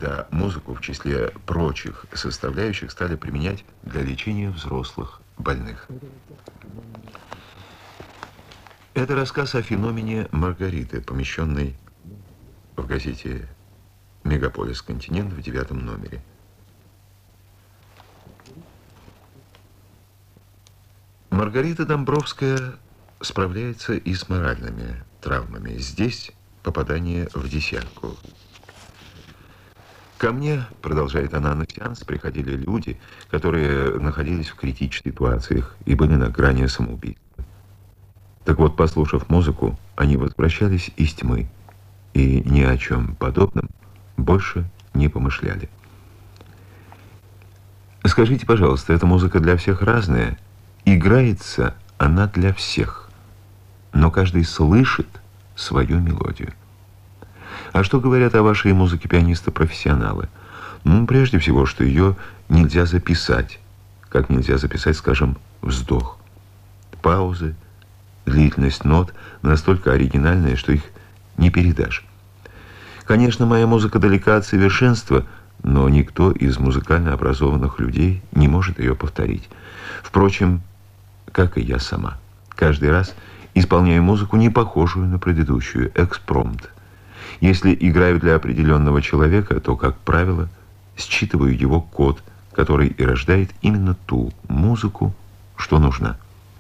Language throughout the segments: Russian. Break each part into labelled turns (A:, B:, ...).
A: когда музыку в числе прочих составляющих стали применять для лечения взрослых больных. Это рассказ о феномене Маргариты, помещенный в газете «Мегаполис Континент» в 9-м номере. Маргарита Домбровская справляется и с моральными травмами. Здесь попадание в десятку. Ко мне, продолжает она, на сеанс приходили люди, которые находились в критических ситуациях и были на грани самоубийства. Так вот, послушав музыку, они возвращались из тьмы и ни о чем подобном больше не помышляли. Скажите, пожалуйста, эта музыка для всех разная? Играется она для всех, но каждый слышит свою мелодию. А что говорят о вашей музыке пианисты-профессионалы? Ну, прежде всего, что ее нельзя записать, как нельзя записать, скажем, вздох. Паузы, длительность нот настолько оригинальные, что их не передашь. Конечно, моя музыка далека от совершенства, но никто из музыкально образованных людей не может ее повторить. Впрочем, как и я сама. Каждый раз исполняю музыку, не похожую на предыдущую, экспромт. Если играю для определенного человека, то, как правило, считываю его код, который и рождает именно ту музыку, что нужна.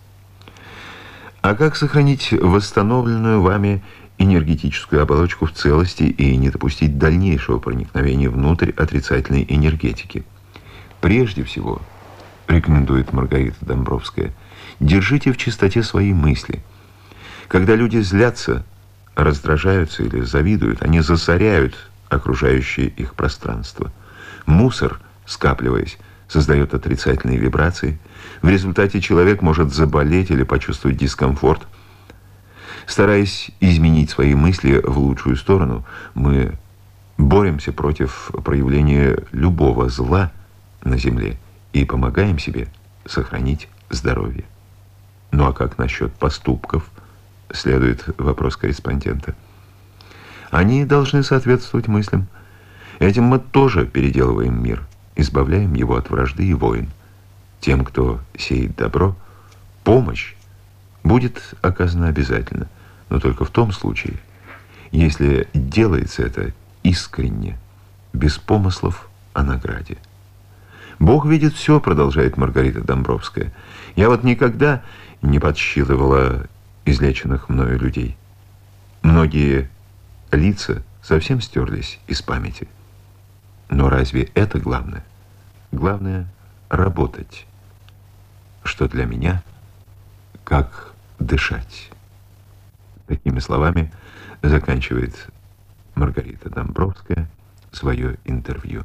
A: А как сохранить восстановленную вами энергетическую оболочку в целости и не допустить дальнейшего проникновения внутрь отрицательной энергетики? Прежде всего, рекомендует Маргарита Домбровская, держите в чистоте свои мысли. Когда люди злятся, раздражаются или завидуют, они засоряют окружающее их пространство. Мусор, скапливаясь, создает отрицательные вибрации. В результате человек может заболеть или почувствовать дискомфорт. Стараясь изменить свои мысли в лучшую сторону, мы боремся против проявления любого зла на земле и помогаем себе сохранить здоровье. Ну а как насчет поступков? Следует вопрос корреспондента. Они должны соответствовать мыслям. Этим мы тоже переделываем мир, избавляем его от вражды и войн. Тем, кто сеет добро, помощь будет оказана обязательно, но только в том случае, если делается это искренне, без помыслов о награде. Бог видит все, продолжает Маргарита Домбровская. Я вот никогда не подсчитывала излеченных мною людей. Многие лица совсем стерлись из памяти. Но разве это главное? Главное — работать. Что для меня как дышать. Такими словами заканчивает Маргарита Домбровская свое интервью.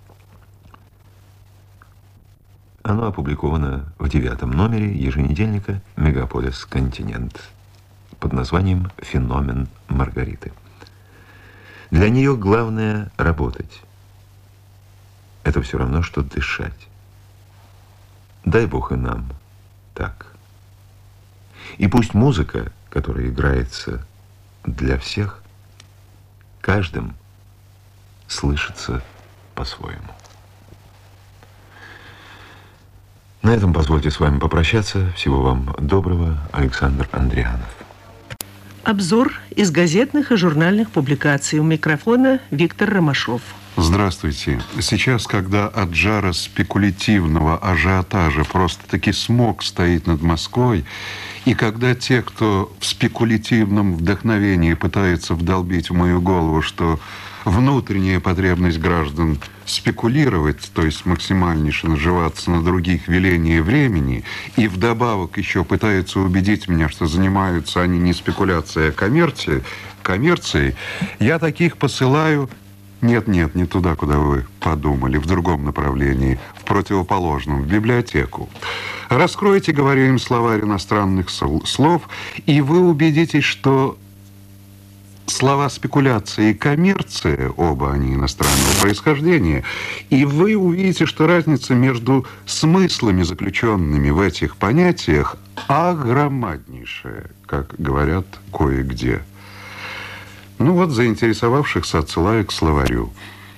A: Оно опубликовано в 9-м номере еженедельника «Мегаполис Континент» под названием «Феномен Маргариты». Для нее главное — работать. Это все равно, что дышать. Дай Бог и нам так. И пусть музыка, которая играется для всех, каждым слышится по-своему. На этом позвольте с вами попрощаться. Всего вам доброго. Александр Андрианов.
B: Обзор из газетных и журнальных публикаций. У микрофона Виктор Ромашов.
C: Здравствуйте. Сейчас, когда от жара спекулятивного ажиотажа просто-таки смог стоит над Москвой, и когда те, кто в спекулятивном вдохновении пытается вдолбить в мою голову, что внутренняя потребность граждан спекулировать, то есть максимальнейше наживаться на других веления времени, и вдобавок еще пытаются убедить меня, что занимаются они не спекуляцией, а коммерцией, я таких посылаю... Нет, не туда, куда вы подумали, в другом направлении, в противоположном, в библиотеку. Раскройте, говорю им, словарь иностранных слов, и вы убедитесь, что слова спекуляция и коммерция, оба они иностранного происхождения, и вы увидите, что разница между смыслами, заключенными в этих понятиях, огромнейшая, как говорят кое-где. Ну вот, заинтересовавшихся отсылаю к словарю.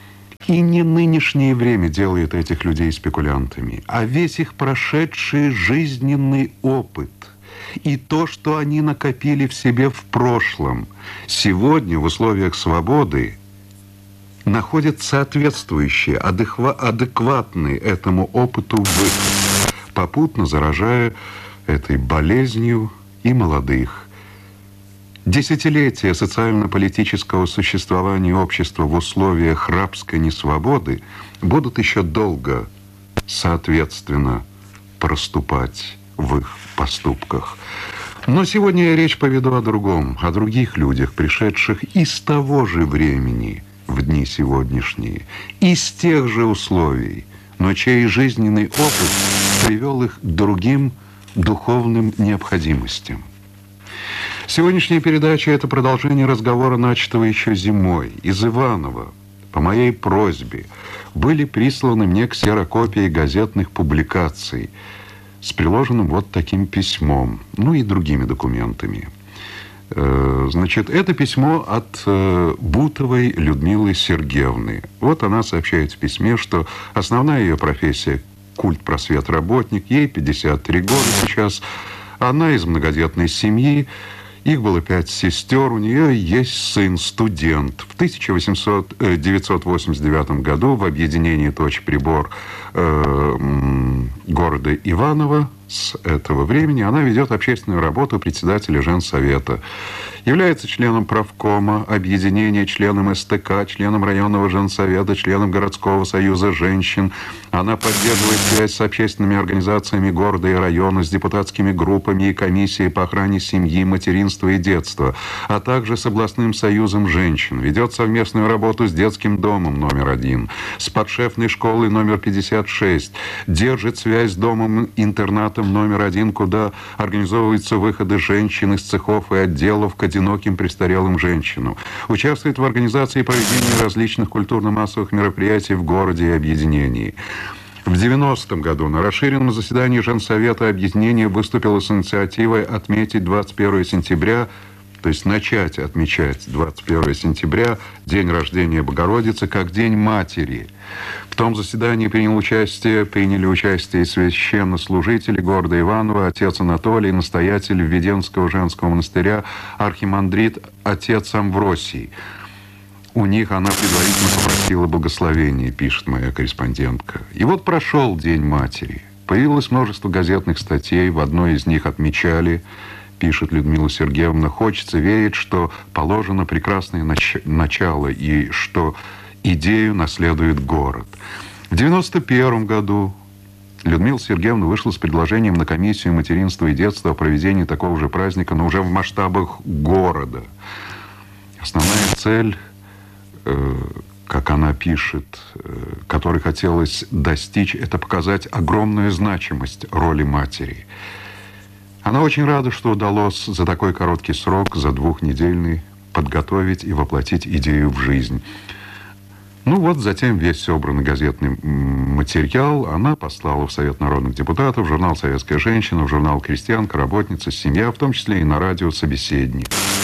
C: И не нынешнее время делает этих людей спекулянтами, а весь их прошедший жизненный опыт и то, что они накопили в себе в прошлом, сегодня в условиях свободы находят соответствующий, адекватный этому опыту выход, попутно заражая этой болезнью и молодых. Десятилетия социально-политического существования общества в условиях рабской несвободы будут еще долго, соответственно, проступать в их поступках. Но сегодня я речь поведу о другом, о других людях, пришедших из того же времени в дни сегодняшние, из тех же условий, но чей жизненный опыт привел их к другим духовным необходимостям. Сегодняшняя передача – это продолжение разговора, начатого еще зимой. Из Иваново, по моей просьбе, были присланы мне ксерокопии газетных публикаций с приложенным вот таким письмом, ну и другими документами. Значит, это письмо от Бутовой Людмилы Сергеевны. Вот она сообщает в письме, что основная ее профессия – культпросветработник, ей 53 года сейчас, она из многодетной семьи. Их было 5 сестер, у нее есть сын, студент. В 1989 году в объединении «Точь-прибор» города Иваново с этого времени она ведет общественную работу председателя женсовета. Является членом правкома, объединения, членом СТК, членом районного женсовета, членом городского союза женщин. Она поддерживает связь с общественными организациями города и района, с депутатскими группами и комиссией по охране семьи, материнства и детства, а также с областным союзом женщин. Ведет совместную работу с детским домом номер 1, с подшефной школой номер 56. Держит связь с домом-интернатом номер 1, куда организовываются выходы женщин из цехов и отделов к одиноким престарелым женщинам. Участвует в организации и проведении различных культурно-массовых мероприятий в городе и объединении. В 90-м году на расширенном заседании Женсовета объединения выступило с инициативой отметить 21 сентября, то есть начать отмечать 21 сентября, день рождения Богородицы, как День Матери. В том заседании приняли участие и священнослужители города Иваново, отец Анатолий, настоятель Введенского женского монастыря, архимандрит отец Амвросий. У них она предварительно попросила благословения, пишет моя корреспондентка. И вот прошел День Матери. Появилось множество газетных статей, в одной из них отмечали, пишет Людмила Сергеевна, хочется верить, что положено прекрасное начало и что идею наследует город. В 91 году Людмила Сергеевна вышла с предложением на комиссию материнства и детства о проведении такого же праздника, но уже в масштабах города. Основная цель, как она пишет, которой хотелось достичь, это показать огромную значимость роли матери. Она очень рада, что удалось за такой короткий срок, за 2-недельный, подготовить и воплотить идею в жизнь. Ну вот, затем весь собранный газетный материал она послала в Совет народных депутатов, в журнал «Советская женщина», в журнал «Крестьянка», «Работница», «Семья», в том числе и на радио «Собеседник».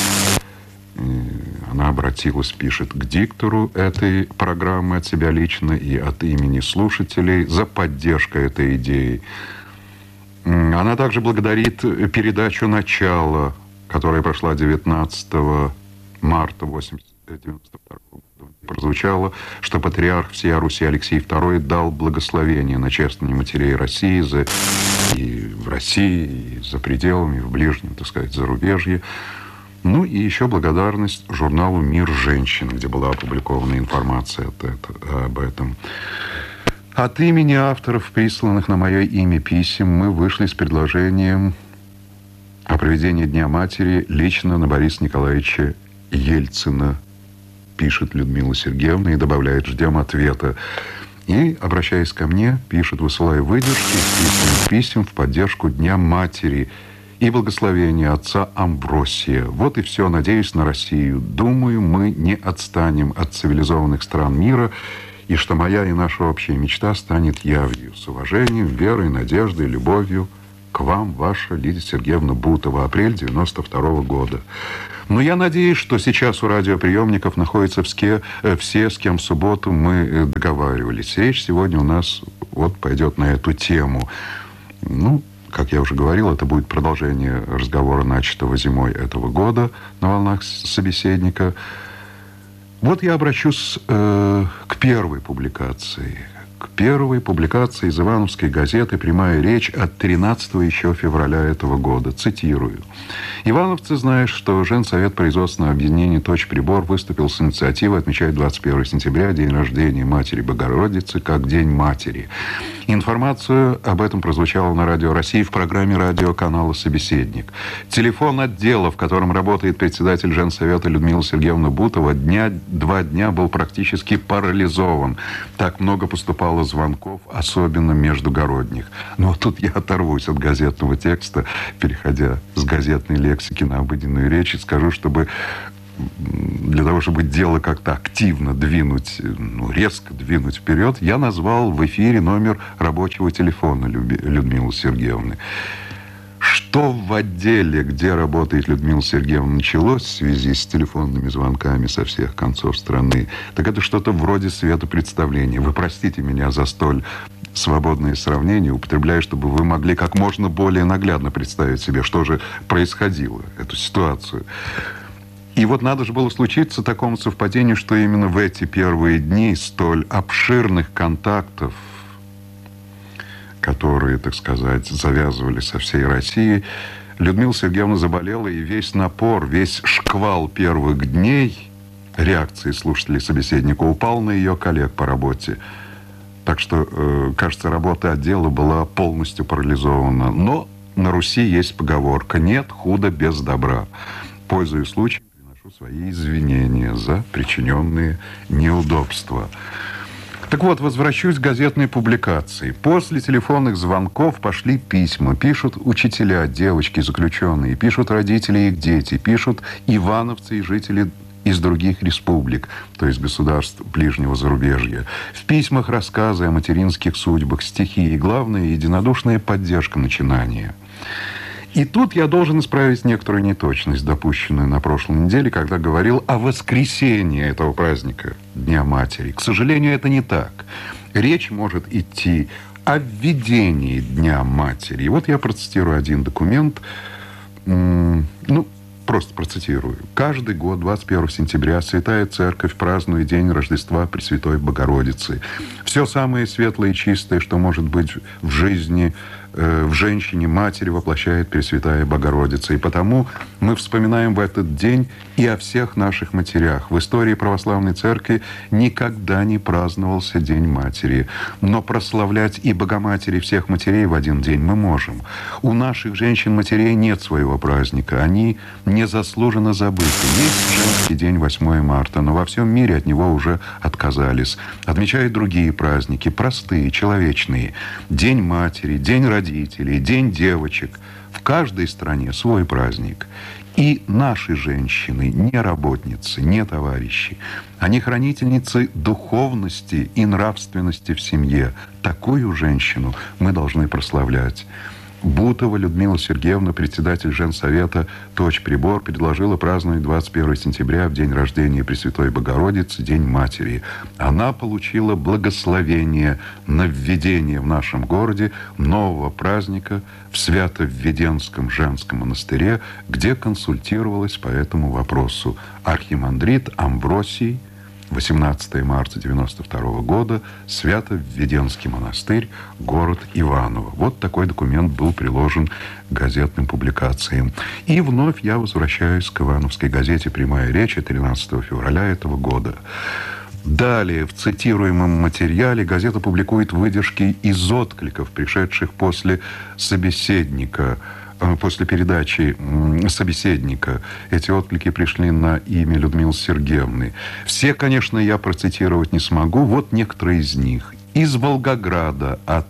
C: Она обратилась, пишет, к диктору этой программы от себя лично и от имени слушателей за поддержку этой идеи. Она также благодарит передачу «Начало», которая прошла 19 марта 1992 года. Прозвучало, что патриарх всея Руси Алексей II дал благословение на чествование матерей России и в России, и за пределами, и в ближнем, так сказать, зарубежье. Ну и еще благодарность журналу «Мир женщин», где была опубликована информация об этом. От имени авторов, присланных на мое имя писем, мы вышли с предложением о проведении Дня матери лично на Бориса Николаевича Ельцина, пишет Людмила Сергеевна и добавляет, ждем ответа. И, обращаясь ко мне, пишет, высылая выдержки из писем в поддержку Дня матери и благословения отца Амвросия. Вот и все. Надеюсь на Россию. Думаю, мы не отстанем от цивилизованных стран мира, и что моя и наша общая мечта станет явью. С уважением, верой, надеждой, любовью к вам, ваша Лидия Сергеевна Бутова. Апрель 92 года. Но я надеюсь, что сейчас у радиоприемников находятся все, с кем в субботу мы договаривались. Речь сегодня у нас вот пойдет на эту тему. Ну, как я уже говорил, это будет продолжение разговора, начатого зимой этого года на волнах собеседника. Вот я обращусь к первой публикации. К первой публикации из Ивановской газеты «Прямая речь» от 13 еще февраля этого года. Цитирую. «Ивановцы знают, что Женсовет производственного объединения «Точь-прибор» выступил с инициативой отмечать 21 сентября, день рождения Матери Богородицы, как День Матери. Информацию об этом прозвучала на Радио России в программе радиоканала «Собеседник». Телефон отдела, в котором работает председатель Женсовета Людмила Сергеевна Бутова, 2 дня был практически парализован. Так много поступало звонков, особенно междугородних». Но тут я оторвусь от газетного текста, переходя с газетной лексики на обыденную речь, и скажу, для того, чтобы дело как-то активно двинуть, резко двинуть вперед, я назвал в эфире номер рабочего телефона Людмилы Сергеевны. Что в отделе, где работает Людмила Сергеевна, началось в связи с телефонными звонками со всех концов страны, так это что-то вроде светопредставления. Вы простите меня за столь свободные сравнения, употребляю, чтобы вы могли как можно более наглядно представить себе, что же происходило, эту ситуацию. И вот надо же было случиться такому совпадению, что именно в эти первые дни столь обширных контактов, которые, так сказать, завязывали со всей Россией, Людмила Сергеевна заболела, и весь напор, весь шквал первых дней реакции слушателей собеседника упал на ее коллег по работе. Так что, кажется, работа отдела была полностью парализована. Но на Руси есть поговорка «нет худа без добра». Пользуясь случаем, приношу свои извинения за причиненные неудобства. Так вот, возвращусь к газетной публикации. После телефонных звонков пошли письма. Пишут учителя, девочки, заключенные. Пишут родители и их дети. Пишут ивановцы и жители из других республик, то есть государств ближнего зарубежья. В письмах рассказы о материнских судьбах, стихи и, главное, единодушная поддержка начинания. И тут я должен исправить некоторую неточность, допущенную на прошлой неделе, когда говорил о воскресенье этого праздника, Дня Матери. К сожалению, это не так. Речь может идти о введении Дня Матери. И вот я процитирую один документ, просто процитирую. «Каждый год, 21 сентября, Святая Церковь празднует День Рождества Пресвятой Богородицы. Все самое светлое и чистое, что может быть в жизни, в женщине, матери, воплощает Пресвятая Богородица. И потому мы вспоминаем в этот день и о всех наших матерях. В истории Православной Церкви никогда не праздновался День Матери. Но прославлять и Богоматери всех матерей в один день мы можем. У наших женщин-матерей нет своего праздника. Они незаслуженно забыты. Есть женский день 8 марта, но во всем мире от него уже отказались. Отмечают другие праздники, простые, человечные. День матери, день родителей, день девочек. В каждой стране свой праздник. И наши женщины не работницы, не товарищи. Они хранительницы духовности и нравственности в семье. Такую женщину мы должны прославлять. Бутова Людмила Сергеевна, председатель Женсовета «Точь-прибор», предложила праздновать 21 сентября в день рождения Пресвятой Богородицы, День Матери. Она получила благословение на введение в нашем городе нового праздника в Свято-Введенском женском монастыре, где консультировалась по этому вопросу архимандрит Амвросий. 18 марта 1992 года, Свято-Введенский монастырь, город Иваново. Вот такой документ был приложен к газетным публикациям. И вновь я возвращаюсь к ивановской газете «Прямая речь» 13 февраля этого года. Далее, в цитируемом материале газета публикует выдержки из откликов, пришедших после собеседника, после передачи собеседника. Эти отклики пришли на имя Людмилы Сергеевны. Все, конечно, я процитировать не смогу. Вот некоторые из них. Из Волгограда от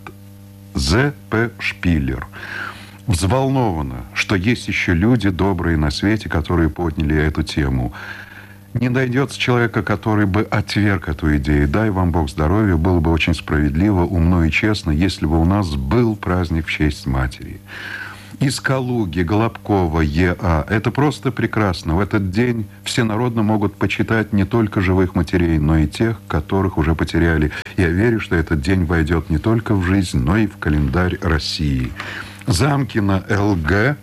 C: З.П. Шпиллер. Взволнована, что есть еще люди добрые на свете, которые подняли эту тему. Не найдется человека, который бы отверг эту идею. Дай вам Бог здоровья, было бы очень справедливо, умно и честно, если бы у нас был праздник в честь матери. из Калуги, Голубкова, Е.А. Это просто прекрасно. В этот день всенародно могут почитать не только живых матерей, но и тех, которых уже потеряли. Я верю, что этот день войдет не только в жизнь, но и в календарь России. Замкина Л.Г.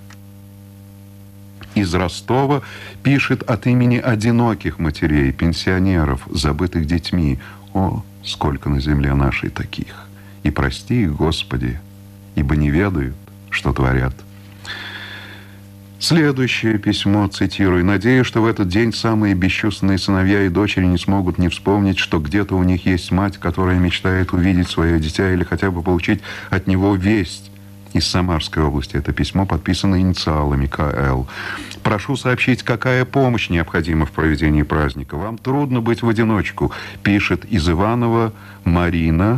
C: из Ростова пишет от имени одиноких матерей, пенсионеров, забытых детьми. О, сколько на земле нашей таких! И прости их, Господи, ибо не ведают, что творят. Следующее письмо, цитирую. «Надеюсь, что в этот день самые бесчувственные сыновья и дочери не смогут не вспомнить, что где-то у них есть мать, которая мечтает увидеть свое дитя или хотя бы получить от него весть». Из Самарской области. Это письмо подписано инициалами К.Л. «Прошу сообщить, какая помощь необходима в проведении праздника. Вам трудно быть в одиночку», пишет из Иванова Марина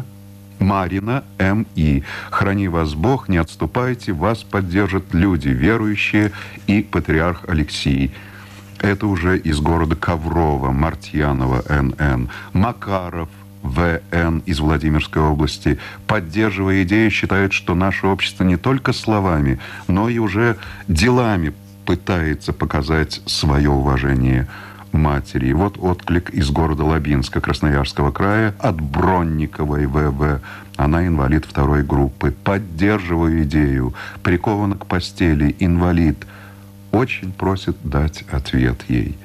C: М.И. «Храни вас Бог, не отступайте, вас поддержат люди, верующие и патриарх Алексий». Это уже из города Коврова, Мартьянова Н.Н. Макаров В.Н. из Владимирской области, поддерживая идею, считает, что наше общество не только словами, но и уже делами пытается показать свое уважение матери. И вот отклик из города Лабинска, Красноярского края, от Бронниковой В.В. Она инвалид 2 группы. «Поддерживаю идею. Прикована к постели. Инвалид. Очень просит дать ответ ей».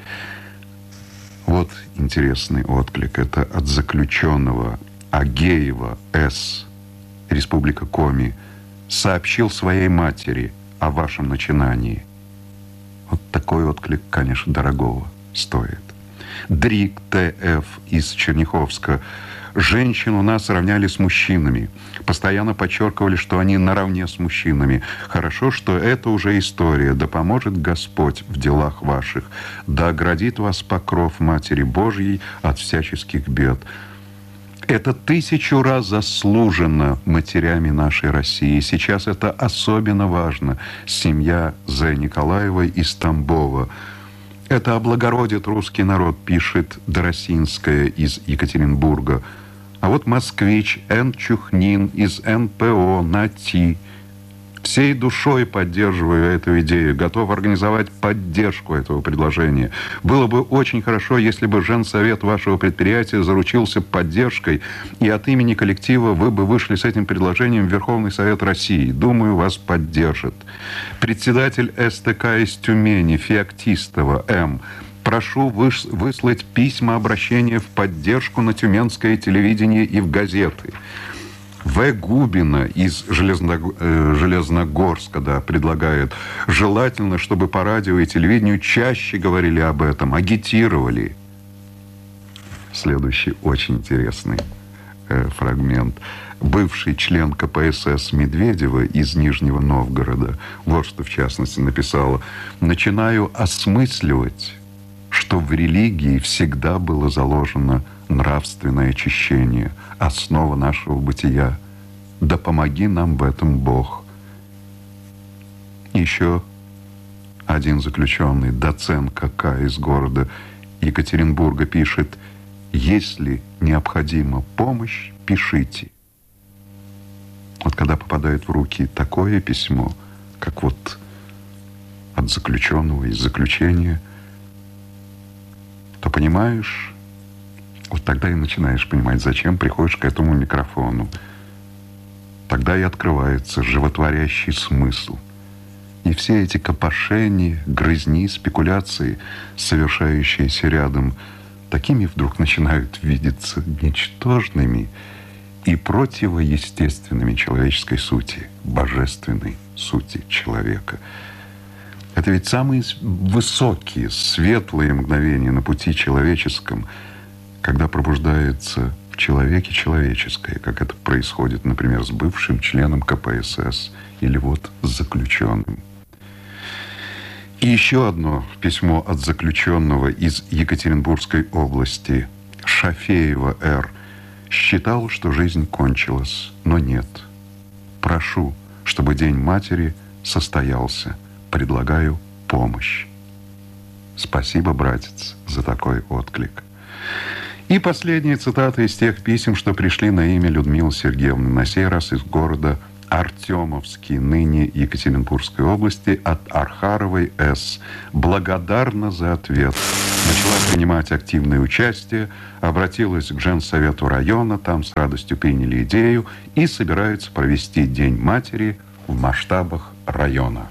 C: Вот интересный отклик. Это от заключенного Агеева С. Республика Коми. «Сообщил своей матери о вашем начинании». Вот такой отклик, конечно, дорогого стоит. Дрик Т.Ф. из Черняховска. «Женщин у нас равняли с мужчинами. Постоянно подчеркивали, что они наравне с мужчинами. Хорошо, что это уже история. Да поможет Господь в делах ваших. Да оградит вас покров Матери Божьей от всяческих бед». Это 1000 раз заслужено матерями нашей России. Сейчас это особенно важно. Семья З. Николаевой из Тамбова. «Это облагородит русский народ», пишет Доросинская из Екатеринбурга. А вот москвич Н. Чухнин из НПО НАТИ. «Всей душой поддерживаю эту идею, готов организовать поддержку этого предложения. Было бы очень хорошо, если бы женсовет вашего предприятия заручился поддержкой, и от имени коллектива вы бы вышли с этим предложением в Верховный Совет России. Думаю, вас поддержат». Председатель СТК из Тюмени Феоктистова М. «Прошу выслать письма обращения в поддержку на тюменское телевидение и в газеты». В. Губина из Железногорска, предлагает: «Желательно, чтобы по радио и телевидению чаще говорили об этом, агитировали». Следующий очень интересный фрагмент. Бывший член КПСС Медведева из Нижнего Новгорода, вот что в частности написала: «Начинаю осмысливать, что в религии всегда было заложено нравственное очищение, основа нашего бытия. Да помоги нам в этом Бог». Еще один заключенный, доцент КК из города Екатеринбурга, пишет: «Если необходима помощь, пишите». Вот когда попадает в руки такое письмо, как вот от заключенного из заключения, то понимаешь, вот тогда и начинаешь понимать, зачем приходишь к этому микрофону. Тогда и открывается животворящий смысл. И все эти копошения, грызни, спекуляции, совершающиеся рядом, такими вдруг начинают видеться ничтожными и противоестественными человеческой сути, божественной сути человека. Это ведь самые высокие, светлые мгновения на пути человеческом, когда пробуждается в человеке человеческое, как это происходит, например, с бывшим членом КПСС или вот с заключенным. И еще одно письмо от заключенного из Екатеринбургской области. Шафеева Р. «Считал, что жизнь кончилась, но нет. Прошу, чтобы День матери состоялся. Предлагаю помощь». Спасибо, братец, за такой отклик. И последняя цитата из тех писем, что пришли на имя Людмилы Сергеевны, на сей раз из города Артемовский, ныне Екатеринбургской области, от Архаровой С. Благодарна за ответ. Начала принимать активное участие, обратилась к женсовету района, там с радостью приняли идею и собираются провести День матери в масштабах района.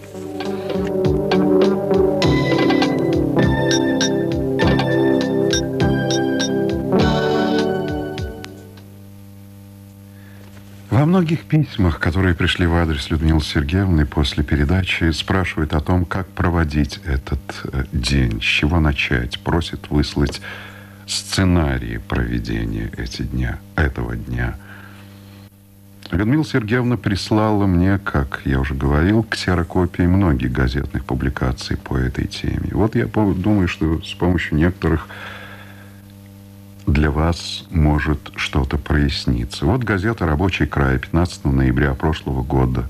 C: Во многих письмах, которые пришли в адрес Людмилы Сергеевны после передачи, спрашивают о том, как проводить этот день, с чего начать. Просят выслать сценарии проведения этого дня. Людмила Сергеевна прислала мне, как я уже говорил, ксерокопии многих газетных публикаций по этой теме. Вот я думаю, что с помощью некоторых для вас может что-то проясниться. Вот газета «Рабочий край» 15 ноября прошлого года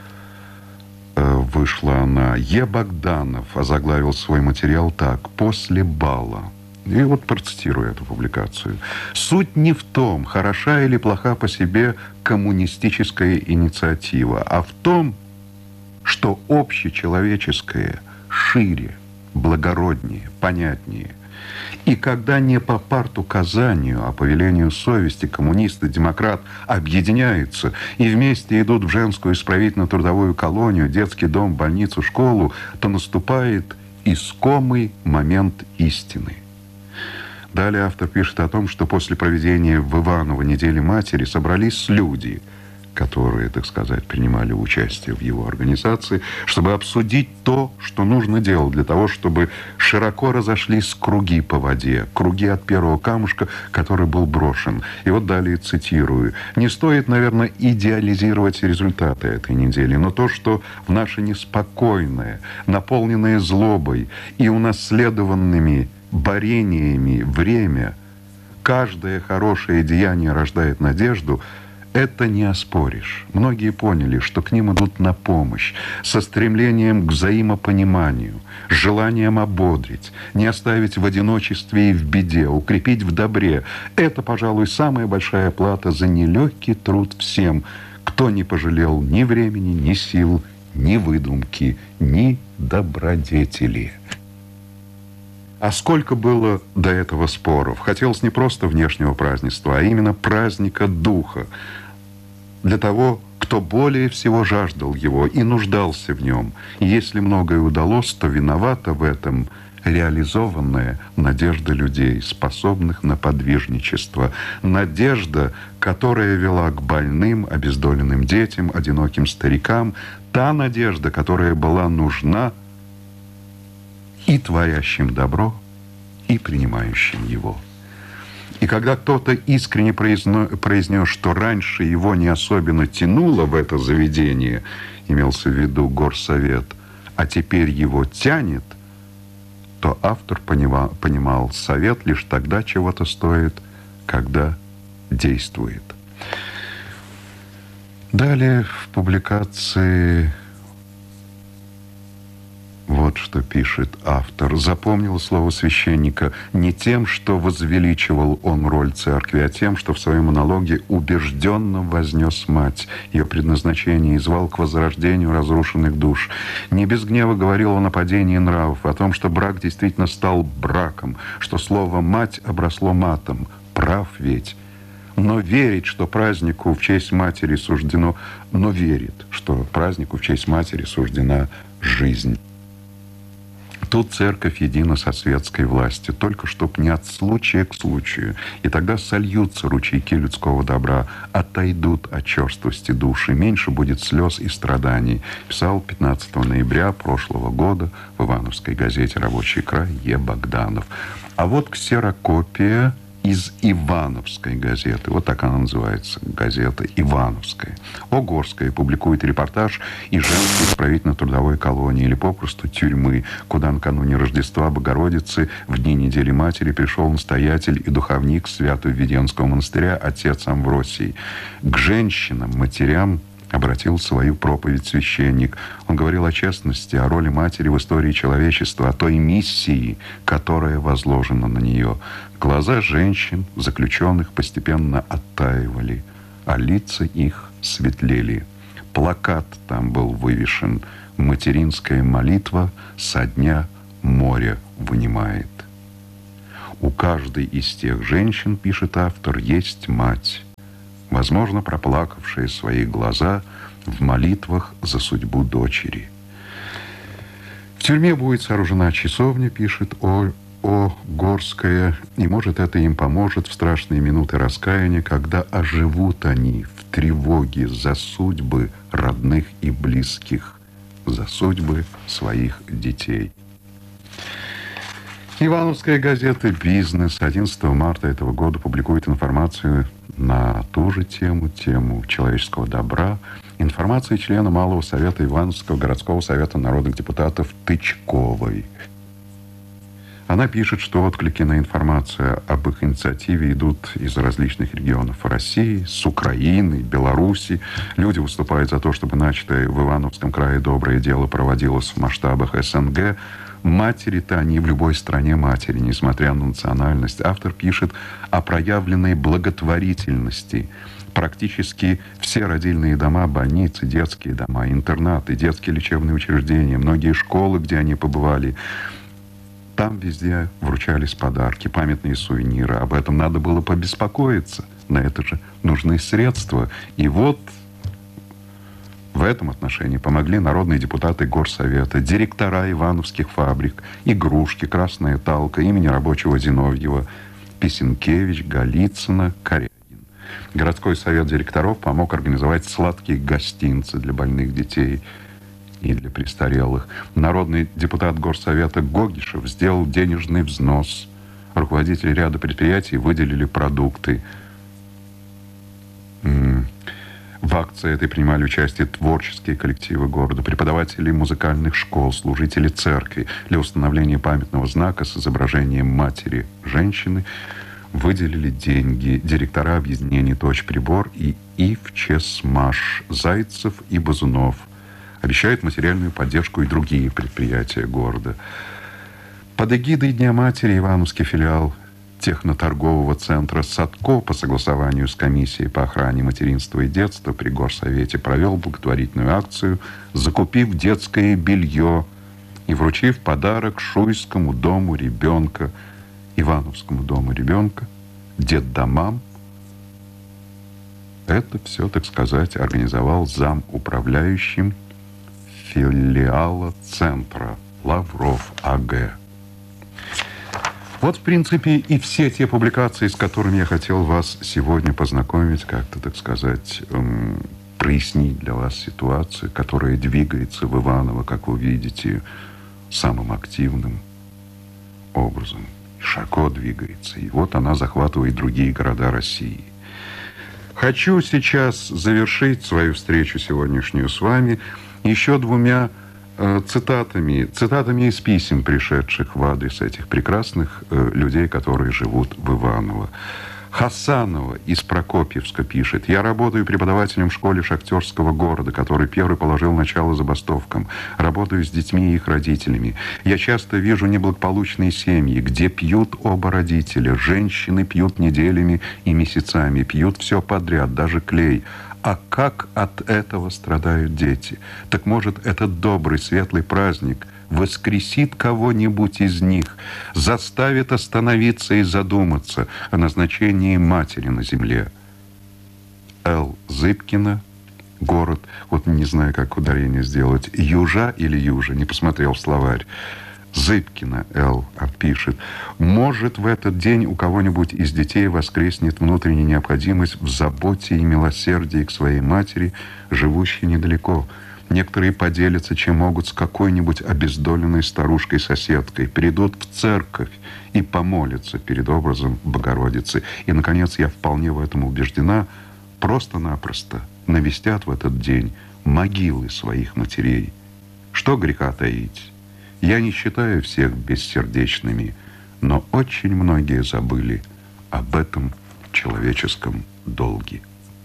C: вышла она. Е. Богданов озаглавил свой материал так: «После бала». И вот процитирую эту публикацию. «Суть не в том, хороша или плоха по себе коммунистическая инициатива, а в том, что общечеловеческое шире, благороднее, понятнее. И когда не по партуказанию, а по велению совести коммунист и демократ объединяются и вместе идут в женскую исправительно-трудовую колонию, детский дом, больницу, школу, то наступает искомый момент истины». Далее автор пишет о том, что после проведения в Иваново недели матери собрались люди, которые, так сказать, принимали участие в его организации, чтобы обсудить то, что нужно делать для того, чтобы широко разошлись круги по воде, круги от первого камушка, который был брошен. И вот далее цитирую. «Не стоит, наверное, идеализировать результаты этой недели, но то, что в наше неспокойное, наполненное злобой и унаследованными борениями время, каждое хорошее деяние рождает надежду, это не оспоришь. Многие поняли, что к ним идут на помощь, со стремлением к взаимопониманию, с желанием ободрить, не оставить в одиночестве и в беде, укрепить в добре. Это, пожалуй, самая большая плата за нелегкий труд всем, кто не пожалел ни времени, ни сил, ни выдумки, ни добродетели». А сколько было до этого споров? Хотелось не просто внешнего празднества, а именно праздника духа. Для того, кто более всего жаждал его и нуждался в нем. И если многое удалось, то виновата в этом реализованная надежда людей, способных на подвижничество. Надежда, которая вела к больным, обездоленным детям, одиноким старикам. Та надежда, которая была нужна и творящим добро, и принимающим его. И когда кто-то искренне произнес, что раньше его не особенно тянуло в это заведение, имелся в виду горсовет, а теперь его тянет, то автор понимал, совет лишь тогда чего-то стоит, когда действует. Далее в публикации вот что пишет автор. Запомнил слово священника не тем, что возвеличивал он роль церкви, а тем, что в своем монологе убежденно вознес мать, ее предназначение, и звал к возрождению разрушенных душ. Не без гнева говорил он о падении нравов, о том, что брак действительно стал браком, что слово «мать» обросло матом. Прав ведь. Но верит, что празднику в честь матери суждено... Но верит, что празднику в честь матери суждена жизнь. Тут церковь едина со светской властью, только чтоб не от случая к случаю. И тогда сольются ручейки людского добра, отойдут от черствости души, меньше будет слез и страданий. Писал 15 ноября прошлого года в ивановской газете «Рабочий край» Е. Богданов. А вот ксерокопия из Ивановской газеты. Вот так она называется, газета Ивановская. Огорская публикует репортаж из женской исправительно-трудовой колонии или попросту тюрьмы, куда накануне Рождества Богородицы в дни недели матери пришел настоятель и духовник Свято-Введенского монастыря отец Амвросий. К женщинам, матерям обратил свою проповедь священник. Он говорил о честности, о роли матери в истории человечества, о той миссии, которая возложена на нее. Глаза женщин, заключенных, постепенно оттаивали, а лица их светлели. Плакат там был вывешен: «Материнская молитва со дня море вынимает». У каждой из тех женщин, пишет автор, есть мать, возможно, проплакавшая свои глаза в молитвах за судьбу дочери. В тюрьме будет сооружена часовня, пишет Горская, и, может, это им поможет в страшные минуты раскаяния, когда оживут они в тревоге за судьбы родных и близких, за судьбы своих детей. Ивановская газета «Бизнес» 11 марта этого года публикует информацию на ту же тему человеческого добра. Информация члена Малого совета Ивановского городского совета народных депутатов Тычковой. Она пишет, что отклики на информацию об их инициативе идут из различных регионов России, с Украины, Беларуси. Люди выступают за то, чтобы начатое в Ивановском крае доброе дело проводилось в масштабах СНГ. Матери-то они в любой стране матери, несмотря на национальность. Автор пишет о проявленной благотворительности. Практически все родильные дома, больницы, детские дома, интернаты, детские лечебные учреждения, многие школы, где они побывали, там везде вручались подарки, памятные сувениры. Об этом надо было побеспокоиться. На это же нужны средства. И вот в этом отношении помогли народные депутаты Горсовета, директора ивановских фабрик, Игрушки, Красная Талка, имени рабочего Зиновьева, Писенкевич, Голицына, Корягин. Городской совет директоров помог организовать сладкие гостинцы для больных детей и для престарелых. Народный депутат Горсовета Гогишев сделал денежный взнос. Руководители ряда предприятий выделили продукты. В акции этой принимали участие творческие коллективы города, преподаватели музыкальных школ, служители церкви. Для установления памятного знака с изображением матери женщины выделили деньги директора объединений «Точь-прибор» и «Ивчесмаш», Зайцев и Базунов. Обещают материальную поддержку и другие предприятия города. Под эгидой Дня матери Ивановский филиал техноторгового центра «Садко» по согласованию с комиссией по охране материнства и детства при Горсовете провел благотворительную акцию, закупив детское белье и вручив подарок Шуйскому дому ребенка, Ивановскому дому ребенка, детдомам. Это все, так сказать, организовал замуправляющим филиала центра Лавров А.Г. Вот, в принципе, и все те публикации, с которыми я хотел вас сегодня познакомить, как-то, так сказать, прояснить для вас ситуацию, которая двигается в Иваново, как вы видите, самым активным образом. Широко двигается. И вот она захватывает другие города России. Хочу сейчас завершить свою встречу сегодняшнюю с вами еще двумя цитатами из писем, пришедших в адрес этих прекрасных людей, которые живут в Иваново. Хасанова из Прокопьевска пишет: «Я работаю преподавателем в школе шахтерского города, который первый положил начало забастовкам. Работаю с детьми и их родителями. Я часто вижу неблагополучные семьи, где пьют оба родителя. Женщины пьют неделями и месяцами, пьют все подряд, даже клей. А как от этого страдают дети? Так может, этот добрый, светлый праздник воскресит кого-нибудь из них, заставит остановиться и задуматься о назначении матери на земле». Л. Зыбкина, город, вот не знаю, как ударение сделать, Южа или Южа, не посмотрел в словарь. Зыбкина Л. пишет: «Может, в этот день у кого-нибудь из детей воскреснет внутренняя необходимость в заботе и милосердии к своей матери, живущей недалеко. Некоторые поделятся, чем могут, с какой-нибудь обездоленной старушкой-соседкой, придут в церковь и помолятся перед образом Богородицы. И, наконец, я вполне в этом убеждена, просто-напросто навестят в этот день могилы своих матерей. Что греха таить? Я не считаю всех бессердечными, но очень многие забыли об этом человеческом долге».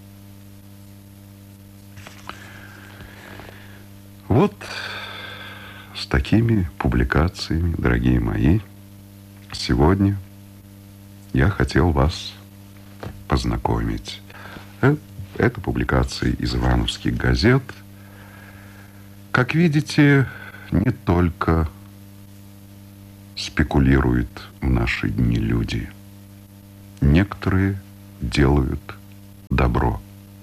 C: Вот с такими публикациями, дорогие мои, сегодня я хотел вас познакомить. Это публикации из ивановских газет. Как видите, не только спекулируют в наши дни люди. Некоторые делают добро.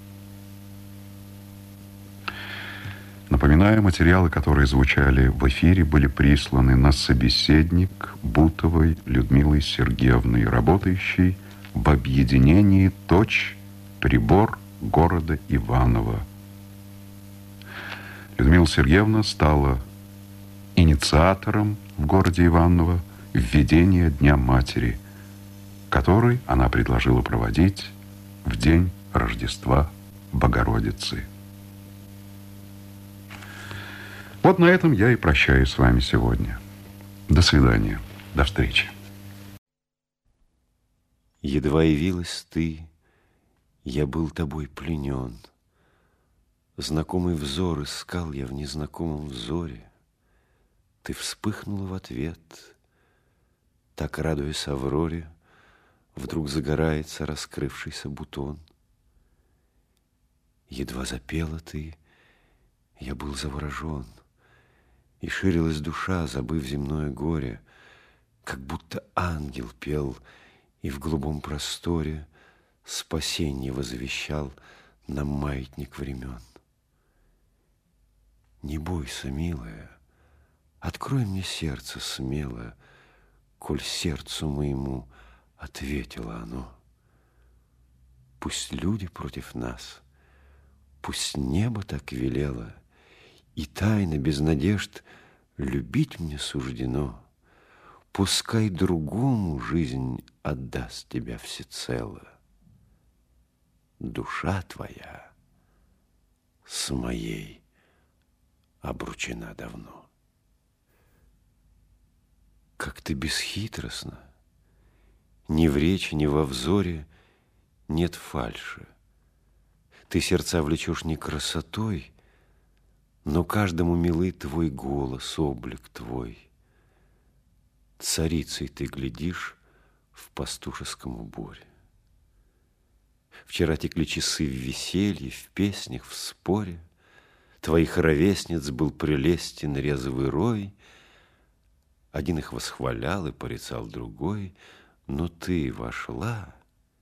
C: Напоминаю, материалы, которые звучали в эфире, были присланы на собеседник Бутовой Людмилы Сергеевны, работающей в объединении «Точь прибор» города Иваново. Людмила Сергеевна стала инициатором в городе Иваново введения Дня Матери, который она предложила проводить в день Рождества Богородицы. Вот на этом я и прощаюсь с вами сегодня. До свидания. До встречи.
D: Едва явилась ты, я был тобой пленен. Знакомый взор искал я в незнакомом взоре. Ты вспыхнула в ответ, так, радуясь авроре, вдруг загорается раскрывшийся бутон. Едва запела ты, я был заворожен, и ширилась душа, забыв земное горе, как будто ангел пел, и в голубом просторе спасенье возвещал нам маятник времен. Не бойся, милая, открой мне сердце смело, коль сердцу моему ответило оно. Пусть люди против нас, пусть небо так велело, и тайно, без надежд, любить мне суждено. Пускай другому жизнь отдаст тебя всецело. Душа твоя с моей обручена давно. Как ты бесхитростна, ни в речи, ни во взоре нет фальши. Ты сердца влечешь не красотой, но каждому милый твой голос, облик твой. Царицей ты глядишь в пастушеском уборе. Вчера текли часы в веселье, в песнях, в споре. Твоих ровесниц был прелестен резвый рой. Один их восхвалял и порицал другой, но ты вошла,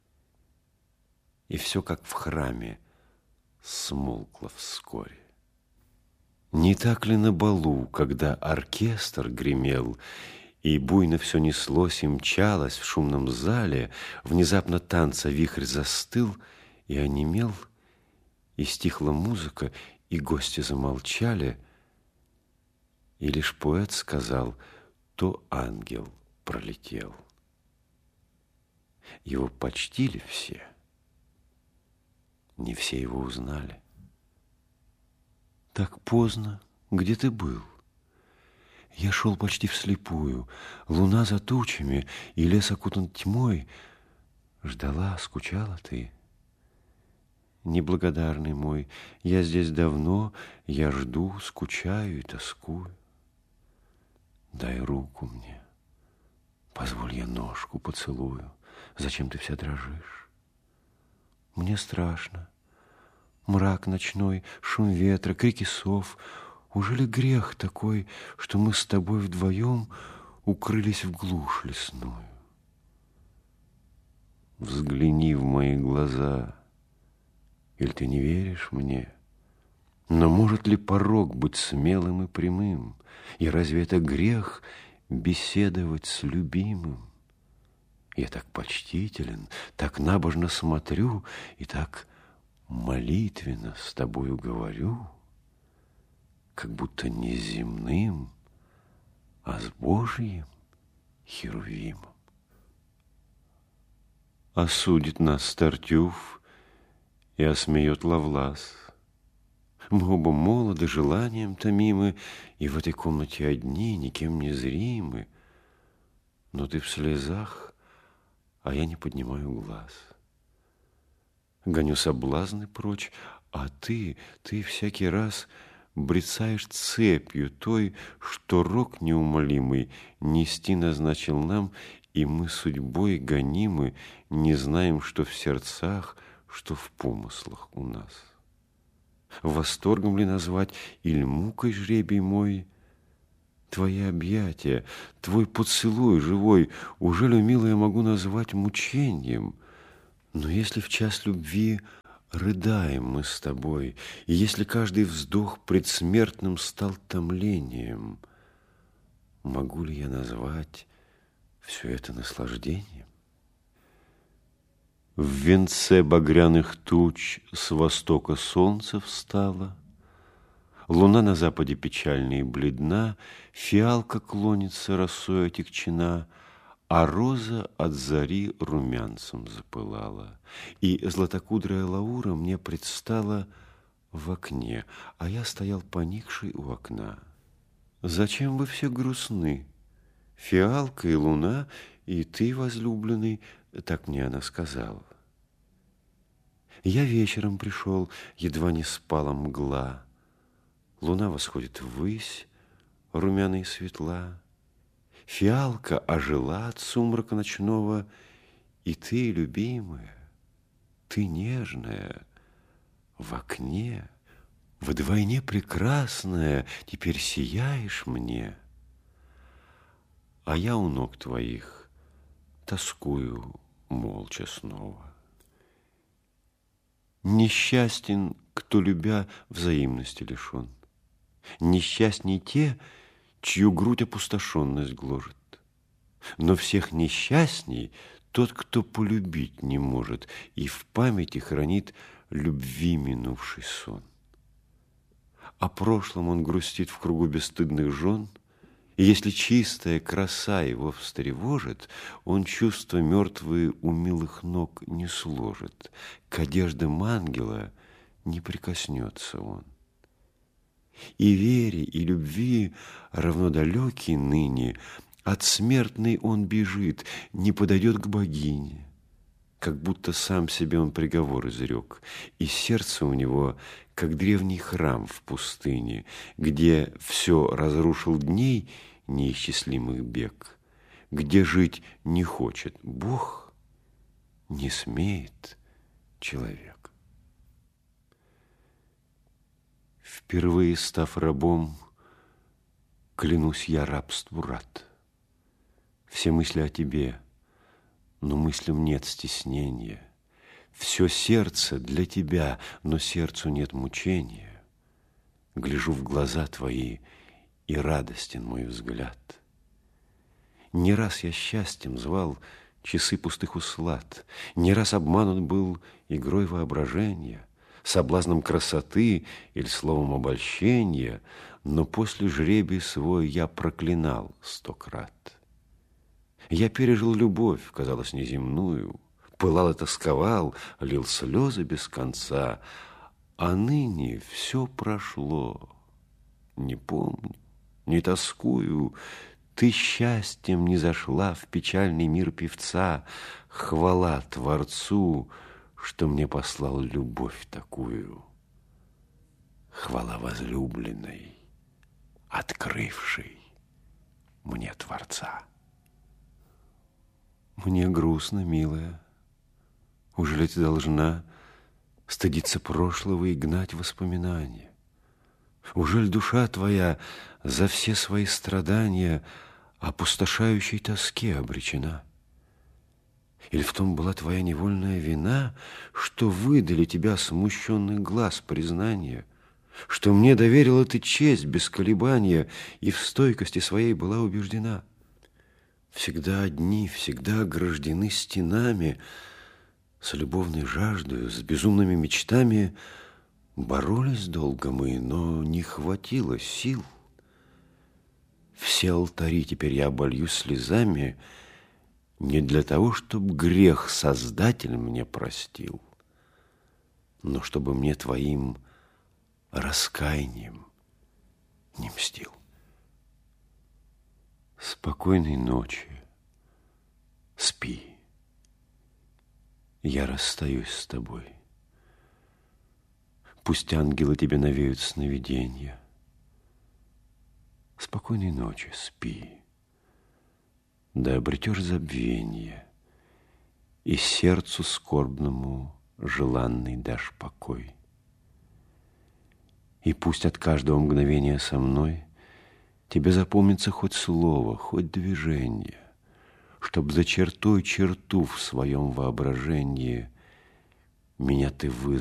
D: и все, как в храме, смолкло вскоре. Не так ли на балу, когда оркестр гремел, и буйно все неслось и мчалось в шумном зале, внезапно танца вихрь застыл и онемел, и стихла музыка, и гости замолчали, и лишь поэт сказал: то ангел пролетел. Его почтили все, не все его узнали. Так поздно, где ты был? Я шел почти вслепую, луна за тучами, и лес окутан тьмой. Ждала, скучала ты. Неблагодарный мой, я здесь давно, я жду, скучаю и тоскую. Дай руку мне, позволь я ножку поцелую. Зачем ты вся дрожишь? Мне страшно. Мрак ночной, шум ветра, крики сов. Ужели грех такой, что мы с тобой вдвоем укрылись в глушь лесную? Взгляни в мои глаза, или ты не веришь мне? Но может ли порок быть смелым и прямым? И разве это грех беседовать с любимым? Я так почтителен, так набожно смотрю и так молитвенно с тобою говорю, как будто не с земным, а с Божьим Херувимом. Осудит нас Тартюф и осмеет Ловлас. Мы оба молоды, желанием томимы, и в этой комнате одни, никем не зримы. Но ты в слезах, а я не поднимаю глаз. Гоню соблазны прочь, а ты всякий раз брецаешь цепью той, что рок неумолимый нести назначил нам, и мы судьбой гонимы, не знаем, что в сердцах, что в помыслах у нас. Восторгом ли назвать или мукой жребий мой? Твои объятия, твой поцелуй живой, ужели, милая, могу назвать мучением? Но если в час любви рыдаем мы с тобой, и если каждый вздох предсмертным стал томлением, могу ли я назвать все это наслаждением? В венце багряных туч с востока солнце встало, луна на западе печальна и бледна, фиалка клонится росой отягчена, а роза от зари румянцем запылала, и златокудрая Лаура мне предстала в окне, а я стоял поникший у окна. Зачем вы все грустны? Фиалка и луна, и ты, возлюбленный, так мне она сказала. Я вечером пришел, едва не спала мгла. Луна восходит ввысь, румяна и светла. Фиалка ожила от сумрака ночного, и ты, любимая, ты нежная, в окне, вдвойне прекрасная, теперь сияешь мне. А я у ног твоих тоскую молча снова. Несчастен, кто, любя, взаимности лишен. Несчастней те, чью грудь опустошенность гложет. Но всех несчастней тот, кто полюбить не может и в памяти хранит любви минувший сон. О прошлом он грустит в кругу бесстыдных жен, и если чистая краса его встревожит, он чувства мертвые у милых ног не сложит, к одеждам ангела не прикоснется он. И вере, и любви равнодалекий ныне, от смертной он бежит, не подойдет к богине, как будто сам себе он приговор изрек, и сердце у него, как древний храм в пустыне, где все разрушил дней неисчислимых бег, где жить не хочет Бог, не смеет человек. Впервые став рабом, клянусь я рабству рад. Все мысли о тебе, но мыслям нет стеснения. Все сердце для тебя, но сердцу нет мучения. Гляжу в глаза твои, и радостен мой взгляд. Не раз я счастьем звал часы пустых услад, не раз обманут был игрой воображения, соблазном красоты или словом обольщения, но после жребий свой я проклинал 100 крат. Я пережил любовь, казалось, неземную, пылал и тосковал, лил слезы без конца, а ныне все прошло. Не помню, не тоскую, ты счастьем не зашла в печальный мир певца. Хвала Творцу, что мне послал любовь такую. Хвала возлюбленной, открывшей мне Творца. Мне грустно, милая. Ужели ты должна стыдиться прошлого и гнать воспоминания? Ужель душа твоя за все свои страдания опустошающей тоске обречена? Или в том была твоя невольная вина, что выдали тебя смущенный глаз признания, что мне доверила ты честь без колебания и в стойкости своей была убеждена? Всегда одни, всегда ограждены стенами, с любовной жаждою, с безумными мечтами боролись долго мы, но не хватило сил. Все алтари теперь я оболью слезами не для того, чтобы грех Создатель мне простил, но чтобы мне твоим раскаянием не мстил. Спокойной ночи, спи, я расстаюсь с тобой. Пусть ангелы тебе навеют сновиденья. Спокойной ночи, спи, да обретешь забвенье, и сердцу скорбному желанный дашь покой. И пусть от каждого мгновения со мной тебе запомнится хоть слово, хоть движение, чтоб за чертой черту в своем воображении меня ты вызвал.